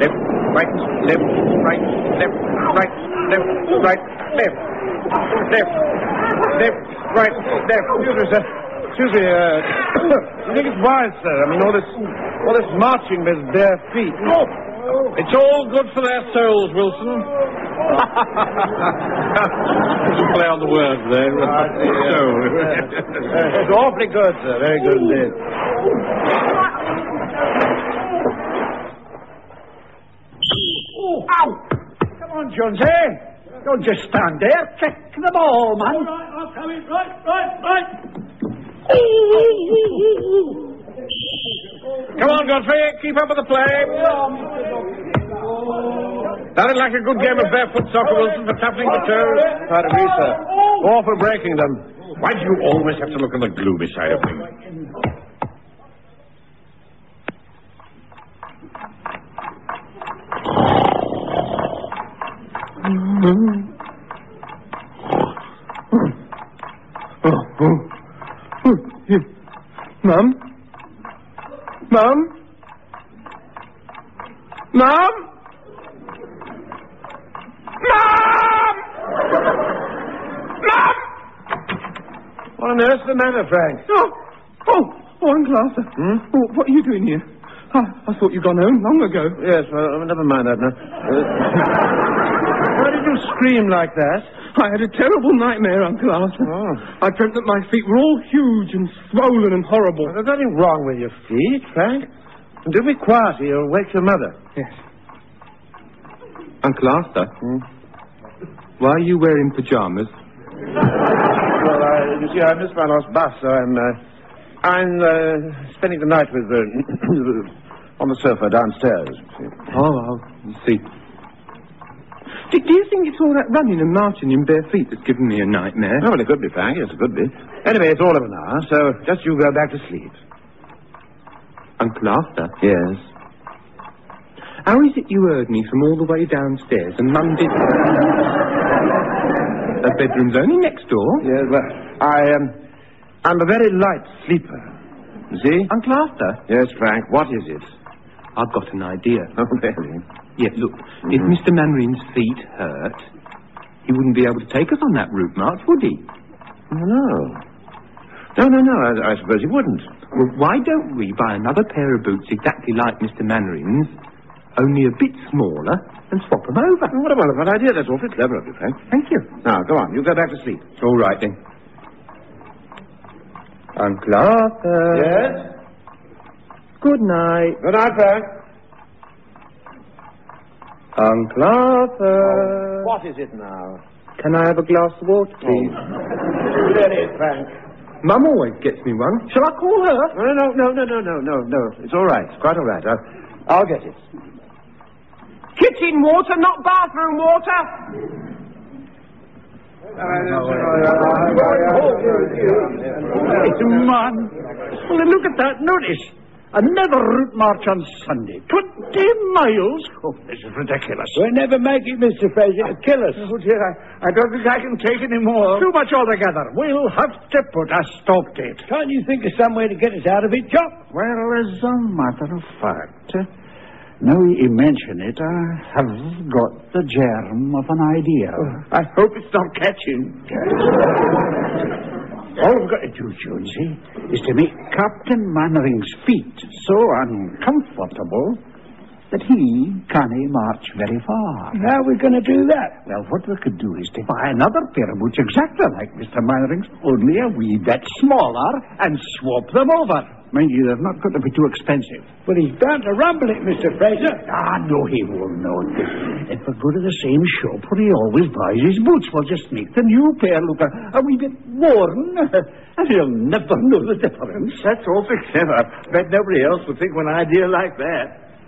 left, right, left, right, left, right, left, right, left, left, left, right, left. Excuse me, I think it's wise, sir. I mean, all this marching with bare feet. Oh, it's all good for their souls, Wilson. You play on the words there. It's awfully good, sir. Very good indeed. Ow! Come on, Jonesy. Don't just stand there. Check the ball, man. All right, I'll come in. Right. Come on, Godfrey. Keep up with the play. Sounded like a good game of barefoot soccer, Wilson, for toughening the toes. Pardon me, sir. Or for breaking them. Why do you always have to look on the gloomy side of things? Mum? Mum? Mum? Mum! Mum! What on earth's the matter, Frank? Uncle Arthur. What are you doing here? I thought you'd gone home long ago. Yes, well, never mind that now. Why did you scream like that? I had a terrible nightmare, Uncle Arthur. Oh. I dreamt that my feet were all huge and swollen and horrible. Well, there's nothing wrong with your feet, Frank. And do be quiet or you'll wake your mother. Yes. Uncle Arthur? Why are you wearing pyjamas? Well, you see, I missed my last bus, so I'm spending the night with on the sofa downstairs. Oh, I see. Do you think it's all that running and marching in bare feet that's given me a nightmare? Oh, well, it could be, Frank. Yes, it could be. Anyway, it's all over now, so just you go back to sleep. Uncle Arthur? Yes? How is it you heard me from all the way downstairs and Mum did... Her bedroom's only next door. Yes, well, I'm a very light sleeper. You see? Uncle Arthur? Yes, Frank, what is it? I've got an idea. Oh, really? Yeah, look, if Mr. Mannering's feet hurt, he wouldn't be able to take us on that route march, would he? No. No, I suppose he wouldn't. Well, why don't we buy another pair of boots exactly like Mr. Mannering's, only a bit smaller, and swap them over? What a wonderful idea. That's awfully clever of you, Frank. Thank you. Now, go on. You go back to sleep. All right, then. Uncle Arthur. Yes? Good night. Good night, Frank. Uncle Arthur. What is it now? Can I have a glass of water, please? Really, Frank? Mum always gets me one. Shall I call her? No. It's all right. It's quite all right. I'll get it. Kitchen water, not bathroom water. Man. Well, look at that. Notice. Another route march on Sunday. 20 miles? Oh, this is ridiculous. We'll never make it, Mr. Fraser. It'll kill us. Oh, dear, I don't think I can take any more. Too much altogether. We'll have to put a stop to it. Can't you think of some way to get us out of it, Chop? Well, as a matter of fact, now you mention it, I have got the germ of an idea. I hope it's not catching. All we've got to do, Jonesy, is to make Captain Mannering's feet so uncomfortable that he can't march very far. How are we going to do that? Well, what we could do is to buy another pair of boots exactly like Mr. Mannering's, only a wee bit smaller, and swap them over. Mind you, they're not going to be too expensive. But he's bound to rumble it, Mr. Fraser. No, he won't know. If we go to the same shop where he always buys his boots, we'll just make the new pair look a wee bit worn, and he'll never know the difference. That's awfully clever. Bet nobody else would think of an idea like that.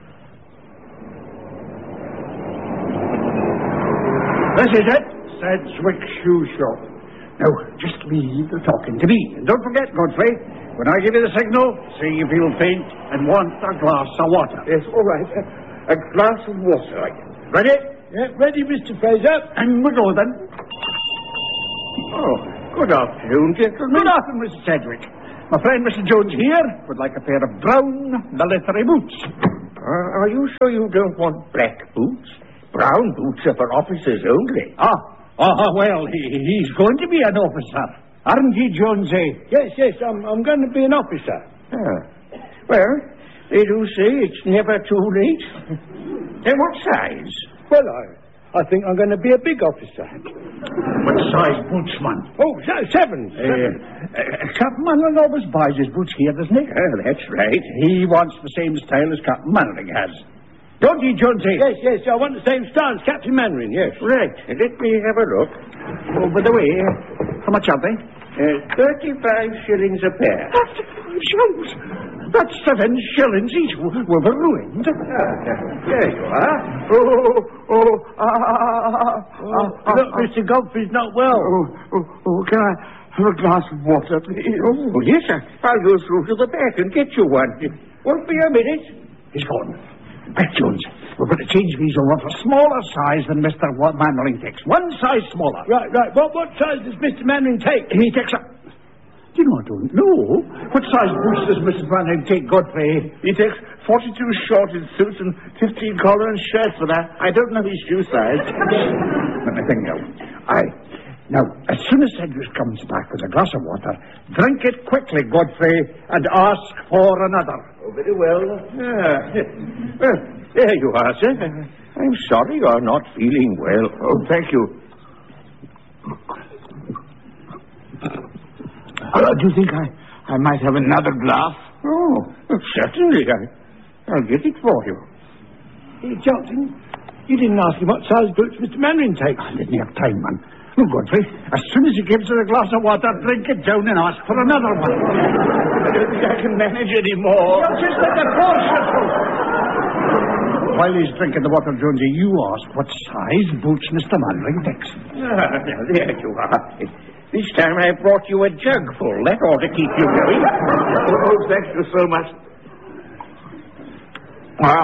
This is it, Sedgwick Shoe Shop. Now, just leave the talking to me. And don't forget, Godfrey, when I give you the signal, say you feel faint and want a glass of water. Yes, all right. A glass of water. Ready? Yeah, ready, Mr. Fraser. And we go then. Oh, good afternoon, gentlemen. Good afternoon, Mr. Sedgwick. My friend Mr. Jones here would like a pair of brown military boots. Are you sure you don't want black boots? Brown boots are for officers only. Well, he's going to be an officer. Aren't he, Jonesy? Yes, I'm going to be an officer. Well, they do say it's never too late. Then what size? Well, I think I'm going to be a big officer. What size boots, man? Oh, seven. Captain Mannering always buys his boots here, doesn't he? That's right. He wants the same style as Captain Mannering has. Don't he, Jonesy? Yes, I want the same style as Captain Mannering, yes. Right. Let me have a look. Oh, by the way, how much are they? 35 shillings a pair. 35 shillings? That's 7 shillings each. We're ruined. There you are. Look, Mr. Godfrey's not well. Can I have a glass of water, please? Oh, yes, sir. I'll go through to the back and get you one. Won't be a minute. He's gone. Back, Jones. We're going to change these over for smaller size than Mr. Mannering takes. One size smaller. Right. What size does Mr. Mannering take? He takes a... You know, I don't know. What size boots does Mr. Mannering take, Godfrey? He takes 42 short in suits and 15 collar and shirts for that. I don't know his shoe size. Let me think now. Now, as soon as Cedric comes back with a glass of water, drink it quickly, Godfrey, and ask for another. Oh, very well. Well, there you are, sir. I'm sorry you're not feeling well. Oh, thank you. Do you think I might have another glass? Oh, certainly. I'll get it for you. Hey, Johnson, you didn't ask him what size boots Mr. Mannering takes. I didn't have time, man. Look, Godfrey, as soon as he gives her a glass of water, drink it down and ask for another one. I don't think I can manage any more. Just let the force. While he's drinking the water, Jonesy, you ask what size boots Mr. Mannering takes. There you are. This time I brought you a jug full. That ought to keep you going. Oh, thank you so much. Wow.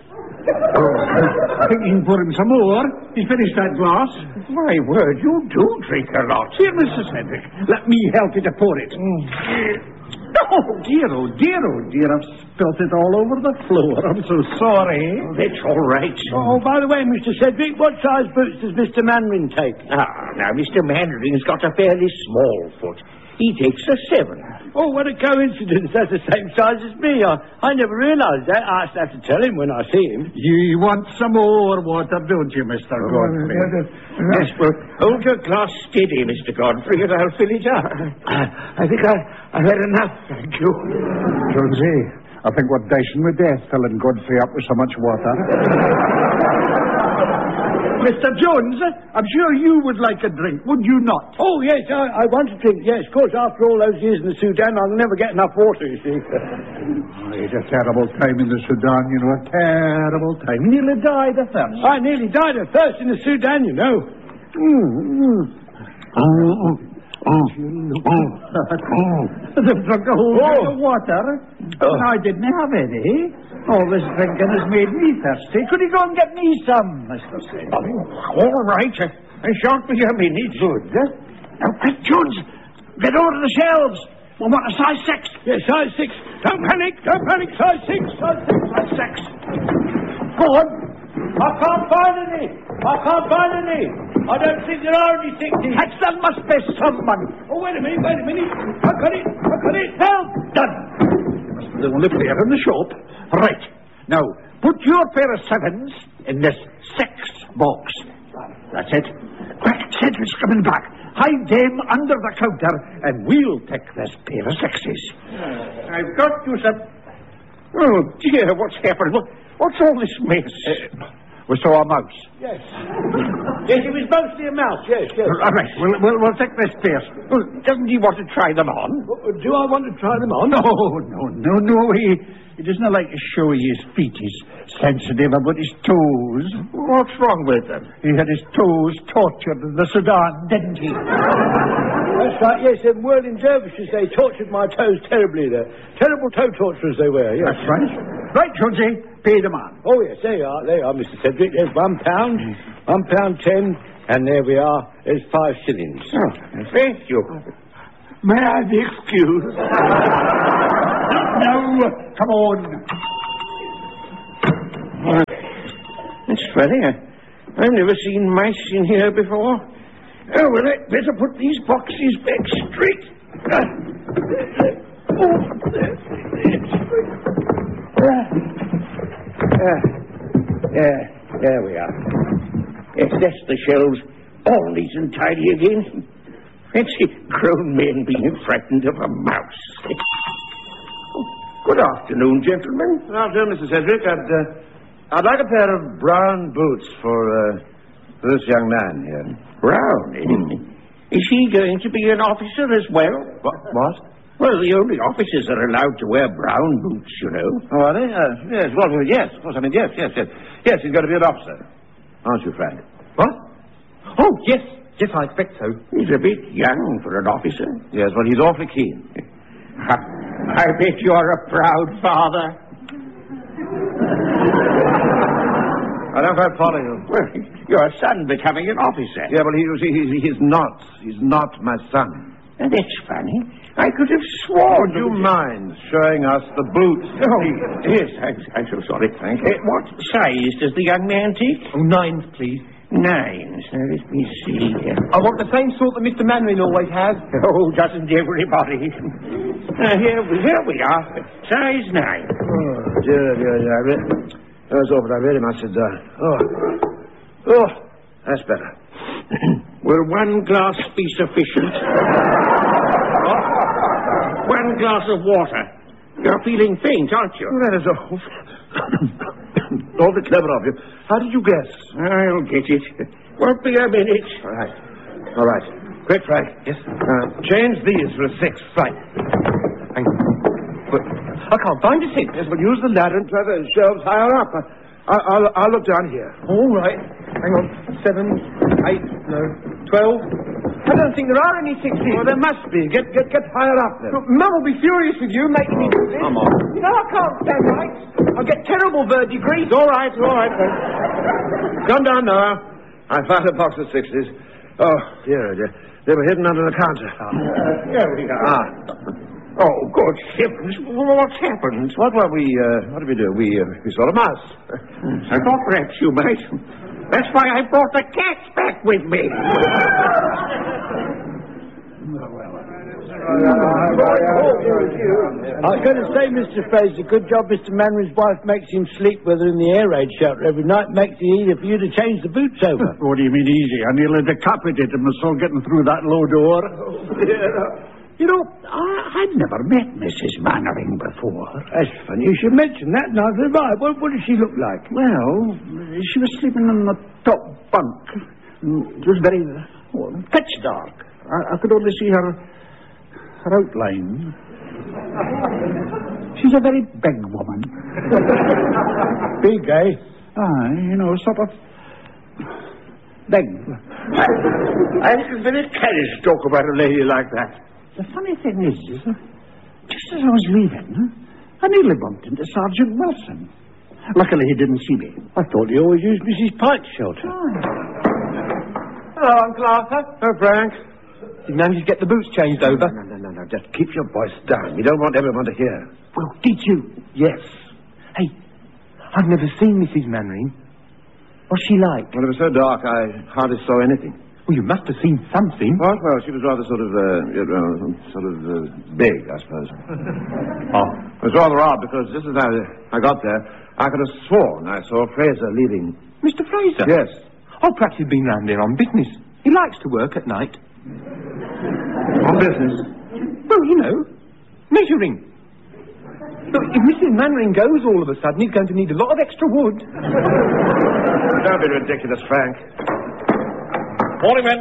I think you can pour him some more. He's finished that glass. My word, you do drink a lot. Here, Mr. Cedric, let me help you to pour it. Oh, dear, I've spilt it all over the floor. I'm so sorry. That's all right. Oh, by the way, Mr. Cedric, what size boots does Mr. Mannering take? Now, Mr. Mannering's got a fairly small foot. He takes a 7. Oh, what a coincidence. That's the same size as me. I never realised that. I have to tell him when I see him. You want some more water, don't you, Mr. Godfrey? Yes, well, hold your glass steady, Mr. Godfrey, and I'll fill it up. I think I've had enough, thank you. Jonesy, I think we're dashing with death, filling Godfrey up with so much water. Mr. Jones, I'm sure you would like a drink, would you not? Oh, yes, I want a drink, yes. Of course, after all those years in the Sudan, I'll never get enough water, you see. It's a terrible time in the Sudan, you know, a terrible time. Nearly died of thirst. I nearly died of thirst in the Sudan, you know. They've drunk a whole drink of water, and I didn't have any. All this drinking has made me thirsty. Could you go and get me some, Mr. Cedric? All right. I shan't be a minute. Good. Now, quick, Jones. Get over to the shelves. We want a size 6. Yes, size 6. Don't panic. Size 6. Size 6. Go on. I can't find any. I don't think there are any 60s. There must be someone. Oh, wait a minute. I got it. Help! Done. Must be the only player in the shop. Right. Now, put your pair of 7s in this 6 box. That's it. Quick, Cedric's coming back. Hide them under the counter, and we'll take this pair of 6s. I've got you some... Oh, dear, what's happened? What's all this mess? We saw a mouse. Yes. Yes, it was mostly a mouse, yes. All right, we'll take this pair. Well, doesn't he want to try them on? Do I want to try them on? No. He doesn't like to show you his feet. He's sensitive about his toes. What's wrong with them? He had his toes tortured in the Sudan, didn't he? That's right, yes. Them whirling dervishes, they tortured my toes terribly. They're terrible toe torturers they were, yes. That's right. Right, Jonesy, pay the man. Oh, yes, there you are, Mr. Cedric. There's £1, £1.10, and there we are. There's 5 shillings. Oh, thank you. May I be excused? No, come on. funny. I've never seen mice in here before. Oh, well, I'd better put these boxes back straight. There we are. Yes, that's the shelves. All neat and tidy again. Fancy grown men being frightened of a mouse. Good afternoon, gentlemen. Good afternoon, Mr. Sedgwick. I'd like a pair of brown boots for this young man here. Brown, Is he going to be an officer as well? What? Well, the only officers are allowed to wear brown boots, you know. Oh, are they? Yes, well, yes, of course. I mean, yes. Yes, he's going to be an officer. Aren't you, Frank? What? Oh, yes, I expect so. He's a bit young for an officer. Yes, well, he's awfully keen. I bet you're a proud father. I don't quite follow you. Well, your son becoming an officer. Yeah, well, he's not. He's not my son. That's funny. I could have sworn... Would you mind showing us the boots? Oh, yes, I'm so sorry. Thank you. What size does the young man take? Oh, 9s, please. 9s. Now, let me see. I want the same sort that Mr. Mannering always has. Oh, doesn't everybody? Here we are. Size 9. Oh, dear. That's all, but I really must have done. Oh, that's better. Will 1 glass be sufficient? 1 glass of water. You're feeling faint, aren't you? That is awfully clever of you. How did you guess? I'll get it. Won't be a minute. All right. Quick, Frank. Yes? Change these for a 6. Right. Hang on. But I can't find a 6. Yes, but use the ladder and try the shelves higher up. I'll look down here. All right. Hang on. 7, 8, no, 12. I don't think there are any 6s. Well, there must be. Get higher up then. Look, Mum will be furious with you making me do this. Come on. You know I can't stand right. I'll get terrible verdigris. All right. Come down now. I found a box of 6s. Oh, dear. They were hidden under the counter. Here we are. Oh, good heavens. What's happened? What did we do? We saw a mouse. I thought perhaps you might. That's why I brought the cats back with me. I was going to say, Mr. Fraser, good job Mr. Mannering's wife makes him sleep with her in the air raid shelter every night. Makes it easier for you to change the boots over. What do you mean easy? I nearly decapitated myself getting through that low door. You know, I'd never met Mrs. Mannering before. That's funny. You should mention that now. Right. What does she look like? Well, she was sleeping on the top bunk. It was very pitch dark. I could only see her outline. She's a very big woman. Big, eh? Sort of big. I have very careless to talk about a lady like that. The funny thing is just as I was leaving, I nearly bumped into Sergeant Wilson. Luckily, he didn't see me. I thought you always used Mrs. Pike's shelter. Hello, Uncle Arthur. Oh, Frank. Did you manage to get the boots changed over? No. Just keep your voice down. We don't want everyone to hear. Well, did you? Yes. Hey, I've never seen Mrs. Mannering. What's she like? Well, it was so dark, I hardly saw anything. Well, you must have seen something. What? Well, she was rather sort of big, I suppose. Oh. It was rather odd, because just as I got there, I could have sworn I saw Fraser leaving. Mr. Fraser? Yes. Oh, perhaps he'd been round there on business. He likes to work at night. On business? Well, measuring. Look, if Mrs. Mannering goes all of a sudden, he's going to need a lot of extra wood. Don't be ridiculous, Frank. Morning, men.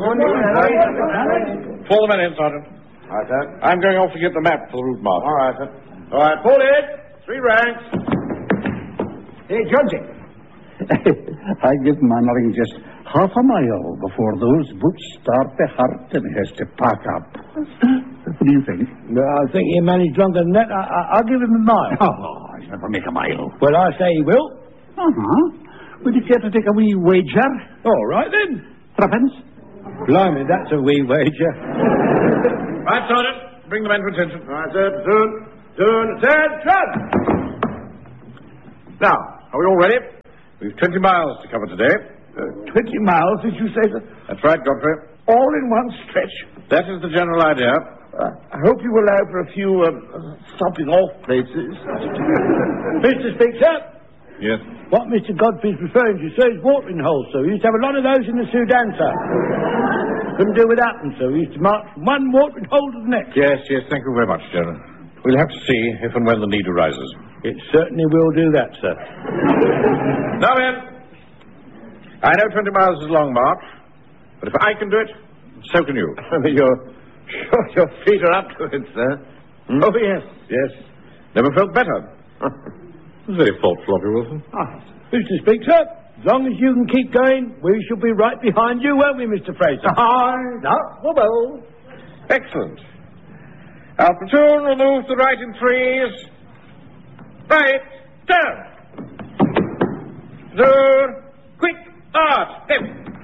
Pull the men in, Sergeant. All right, sir. I'm going off to get the map for the route march. All right, sir. All right, pull it. 3 ranks. Hey, Georgie. I give Mannering just half a mile before those boots start to hurt and he has to pack up. What do you think? Well, I think he managed longer than that. I'll give him a mile. Oh, he'll never make a mile. Well, I say he will. Uh-huh. Would you care to take a wee wager? All right, then. 3 Blimey, that's a wee wager. Right, Sergeant. Bring the men to attention. All right, sir. Soon. Attention! Now, are we all ready? We've 20 miles to cover today. 20 miles, did you say, sir? That's right, Godfrey. All in one stretch. That is the general idea. I hope you allow for a few stopping off places. Mr. Speaker, Yes. what Mr. Godfrey's referring to, sir, is watering holes, sir. We used to have a lot of those in the Sudan, sir. Couldn't do without them, sir. We used to march from one watering hole to the next. Yes, thank you very much, General. We'll have to see if and when the need arises. It certainly will do that, sir. Now then, I know 20 miles is a long march, but if I can do it, so can you. Your feet are up to it, sir. Oh, yes. Never felt better. Very thoughtful of you, Wilson. Mr. Speaker, as long as you can keep going, we shall be right behind you, won't we, Mr. Fraser? Well. Excellent. Our platoon will move to the right in threes. Right, turn. Platoon, quick, march. Left,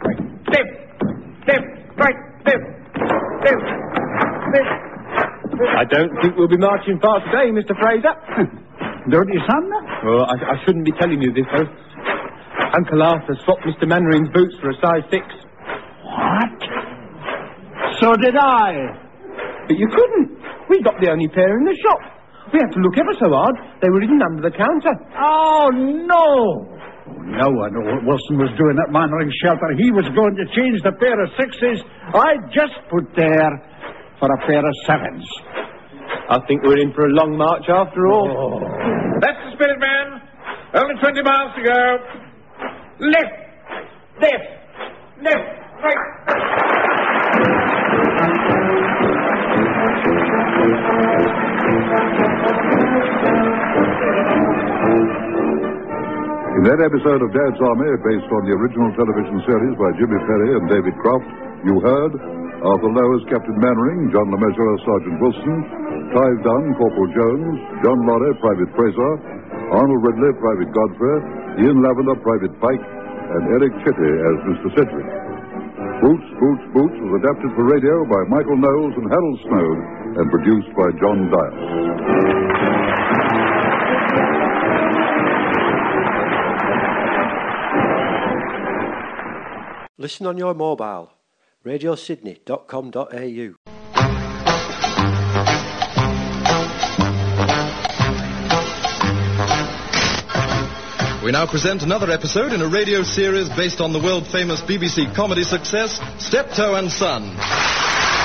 right, left. I don't think we'll be marching far today, Mr. Fraser. Don't you, son? Well, I shouldn't be telling you this, though. Uncle Arthur swapped Mr. Mandarin's boots for a size 6. What? So did I. But you couldn't. We got the only pair in the shop. We had to look ever so hard. They were hidden under the counter. Oh, no. No, I know what Wilson was doing at Mannering Shelter. He was going to change the pair of 6s I just put there for a pair of 7s. I think we're in for a long march after all. Oh. That's the spirit, man. Only 20 miles to go. Left, right. In that episode of Dad's Army, based on the original television series by Jimmy Perry and David Croft, you heard Arthur Lowe as Captain Mannering, John LeMessurier as Sergeant Wilson, Clive Dunn, Corporal Jones, John Lorry, Private Fraser, Arnold Ridley, Private Godfrey, Ian Lavender, Private Pike, and Eric Chitty as Mr. Sedgwick. Boots, Boots, Boots was adapted for radio by Michael Knowles and Harold Snowd and produced by John Dyer. Listen on your mobile. radiosydney.com.au. We now present another episode in a radio series based on the world-famous BBC comedy success, Steptoe and Son.